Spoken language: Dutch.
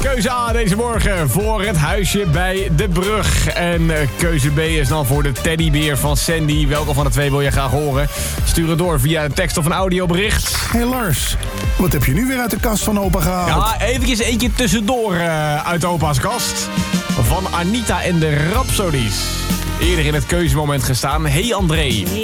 Keuze A deze morgen voor het huisje bij de brug. En keuze B is dan voor de teddybeer van Sandy. Welke van de twee wil je graag horen? Stuur het door via een tekst of een audiobericht. Hey Lars, wat heb je nu weer uit de kast van opa gehaald? Ja, eventjes eentje tussendoor uit opa's kast. Van Anita en de Rhapsodies. Eerder in het keuzemoment gestaan. Hey André.